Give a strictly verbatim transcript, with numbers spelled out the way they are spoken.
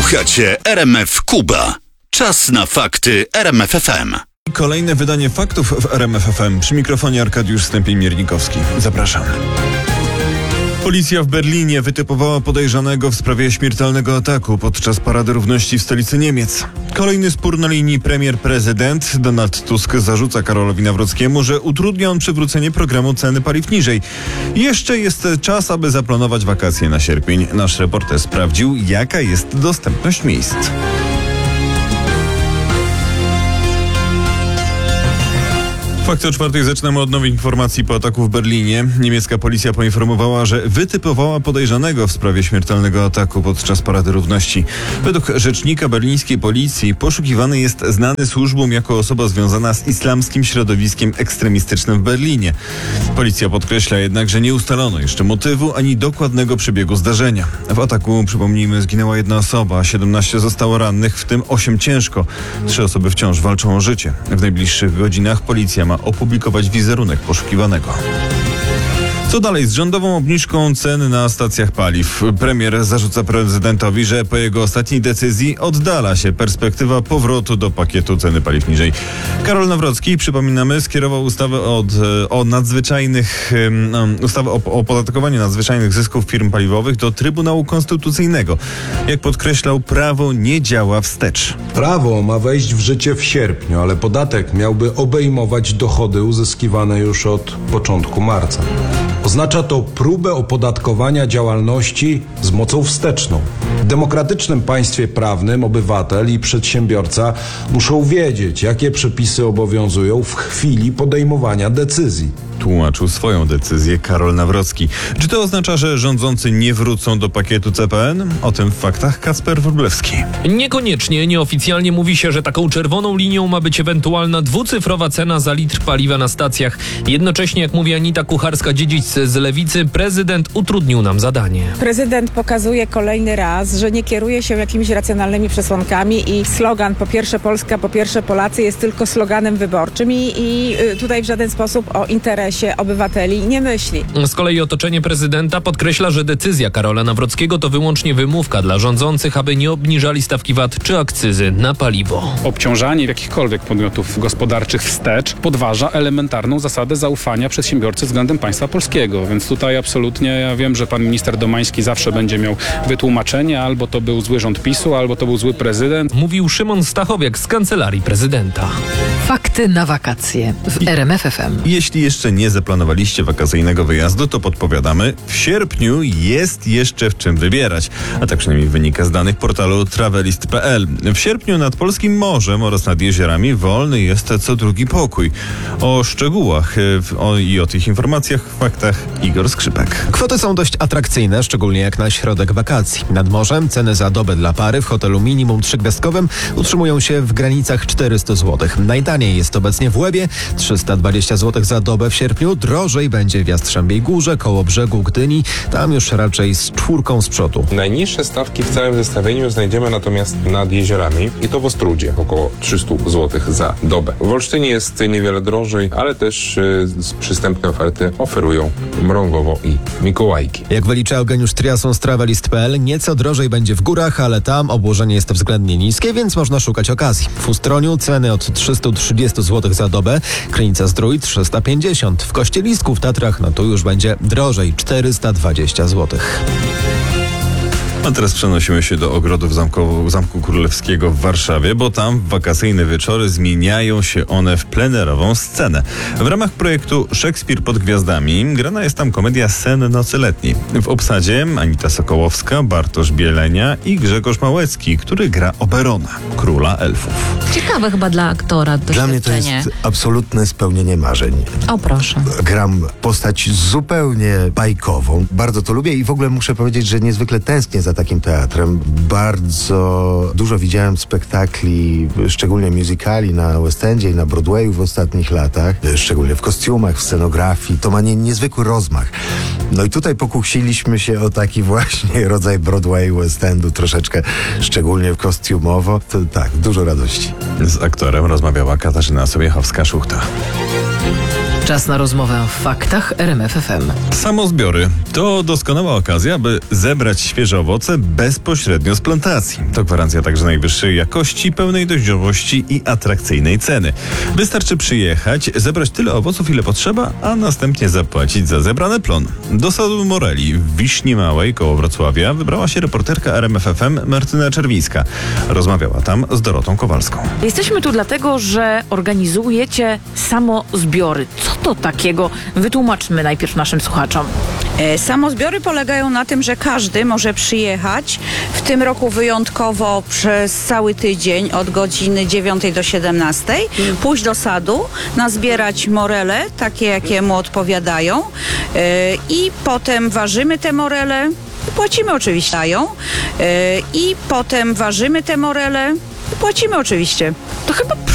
Słuchacie R M F Kuba. Czas na fakty R M F F M. Kolejne wydanie faktów w R M F F M. Przy mikrofonie Arkadiusz Stępień-Miernikowski. Zapraszam. Policja w Berlinie wytypowała podejrzanego w sprawie śmiertelnego ataku podczas Parady Równości w stolicy Niemiec. Kolejny spór na linii premier-prezydent. Donald Tusk zarzuca Karolowi Nawrockiemu, że utrudnia on przywrócenie programu ceny paliw niżej. Jeszcze jest czas, aby zaplanować wakacje na sierpień. Nasz reporter sprawdził, jaka jest dostępność miejsc. Fakty o czwartej zaczynamy od nowych informacji po ataku w Berlinie. Niemiecka policja poinformowała, że wytypowała podejrzanego w sprawie śmiertelnego ataku podczas Parady Równości. Według rzecznika berlińskiej policji poszukiwany jest znany służbom jako osoba związana z islamskim środowiskiem ekstremistycznym w Berlinie. Policja podkreśla jednak, że nie ustalono jeszcze motywu ani dokładnego przebiegu zdarzenia. W ataku, przypomnijmy, zginęła jedna osoba, siedemnaście zostało rannych, w tym osiem ciężko. Trzy osoby wciąż walczą o życie. W najbliższych godzinach policja ma opublikować wizerunek poszukiwanego. Co dalej z rządową obniżką cen na stacjach paliw? Premier zarzuca prezydentowi, że po jego ostatniej decyzji oddala się perspektywa powrotu do pakietu ceny paliw niżej. Karol Nawrocki, przypominamy, skierował ustawę od, o nadzwyczajnych, um, ustawę o opodatkowaniu nadzwyczajnych zysków firm paliwowych do Trybunału Konstytucyjnego. Jak podkreślał, prawo nie działa wstecz. Prawo ma wejść w życie w sierpniu, ale podatek miałby obejmować dochody uzyskiwane już od początku marca. Oznacza to próbę opodatkowania działalności z mocą wsteczną. W demokratycznym państwie prawnym obywatel i przedsiębiorca muszą wiedzieć, jakie przepisy obowiązują w chwili podejmowania decyzji. Tłumaczył swoją decyzję Karol Nawrocki. Czy to oznacza, że rządzący nie wrócą do pakietu C P N? O tym w faktach Kacper Wróblewski. Niekoniecznie. Nieoficjalnie mówi się, że taką czerwoną linią ma być ewentualna dwucyfrowa cena za litr paliwa na stacjach. Jednocześnie, jak mówi Anita Kucharska-Dziedzic z Lewicy, prezydent utrudnił nam zadanie. Prezydent pokazuje kolejny raz, że nie kieruje się jakimiś racjonalnymi przesłankami i slogan po pierwsze Polska, po pierwsze Polacy jest tylko sloganem wyborczym i, i tutaj w żaden sposób o interesie obywateli nie myśli. Z kolei otoczenie prezydenta podkreśla, że decyzja Karola Nawrockiego to wyłącznie wymówka dla rządzących, aby nie obniżali stawki V A T czy akcyzy na paliwo. Obciążanie jakichkolwiek podmiotów gospodarczych wstecz podważa elementarną zasadę zaufania przedsiębiorcy względem państwa polskiego. Więc tutaj absolutnie ja wiem, że pan minister Domański zawsze będzie miał wytłumaczenie, albo to był zły rząd PiSu, albo to był zły prezydent. Mówił Szymon Stachowiak z Kancelarii Prezydenta. Fakty na wakacje w R M F F M. Jeśli jeszcze nie zaplanowaliście wakacyjnego wyjazdu, to podpowiadamy, w sierpniu jest jeszcze w czym wybierać, a tak przynajmniej wynika z danych portalu travelist kropka p l. W sierpniu nad polskim morzem oraz nad jeziorami wolny jest co drugi pokój. O szczegółach o, i o tych informacjach w faktach Igor Skrzypek. Kwoty są dość atrakcyjne, szczególnie jak na środek wakacji. Nad morzem ceny za dobę dla pary w hotelu minimum trzygwiazdkowym utrzymują się w granicach czterysta złotych. Najtaniej jest obecnie w Łebie, trzysta dwadzieścia złotych za dobę w sierpniu. Drożej będzie w Jastrzębiej Górze, koło brzegu Gdyni. Tam już raczej z czwórką z przodu. Najniższe stawki w całym zestawieniu znajdziemy natomiast nad jeziorami i to w Ostródzie, około trzysta złotych za dobę. W Olsztynie jest niewiele drożej, ale też y, przystępne oferty oferują Mrągowo i Mikołajki. Jak wylicza Eugeniusz Triason z travelist kropka p l, nieco drożej będzie w górach, ale tam obłożenie jest względnie niskie, więc można szukać okazji. W Ustroniu ceny od trzysta trzydzieści złotych za dobę, Krynica Zdrój trzysta pięćdziesiąt. W Kościelisku w Tatrach, no tu już będzie drożej, czterysta dwadzieścia złotych. A teraz przenosimy się do ogrodów zamkowo, Zamku Królewskiego w Warszawie, bo tam w wakacyjne wieczory zmieniają się one w plenerową scenę. W ramach projektu Szekspir pod gwiazdami grana jest tam komedia Sen nocy letniej. W obsadzie Anita Sokołowska, Bartosz Bielenia i Grzegorz Małecki, który gra Oberona, króla elfów. Ciekawe chyba dla aktora Dla mnie to jest absolutne spełnienie marzeń. O proszę. Gram postać zupełnie bajkową. Bardzo to lubię i w ogóle muszę powiedzieć, że niezwykle tęsknię za takim teatrem. Bardzo dużo widziałem spektakli, szczególnie musicali na West Endzie i na Broadwayu w ostatnich latach, szczególnie w kostiumach, w scenografii. To ma nie, niezwykły rozmach. No i tutaj pokusiliśmy się o taki właśnie rodzaj Broadwayu, West Endu, troszeczkę szczególnie kostiumowo. To tak, dużo radości. Z aktorem rozmawiała Katarzyna Sobiechowska-Szuchta. Czas na rozmowę w faktach R M F F M. Samozbiory to doskonała okazja, by zebrać świeże owoce bezpośrednio z plantacji. To gwarancja także najwyższej jakości, pełnej doździowości i atrakcyjnej ceny. Wystarczy przyjechać, zebrać tyle owoców, ile potrzeba, a następnie zapłacić za zebrany plon. Do sadu Moreli w Wiśni Małej koło Wrocławia wybrała się reporterka R M F F M Martyna Czerwińska. Rozmawiała tam z Dorotą Kowalską. Jesteśmy tu dlatego, że organizujecie samozbiory. Co to takiego? Wytłumaczmy najpierw naszym słuchaczom. E, Samozbiory polegają na tym, że każdy może przyjechać, w tym roku wyjątkowo przez cały tydzień od godziny dziewiątej do siedemnastej, pójść do sadu, nazbierać morele, takie jakie mu odpowiadają, e, i potem ważymy te morele, płacimy oczywiście, dają, e, i potem ważymy te morele, płacimy oczywiście. To chyba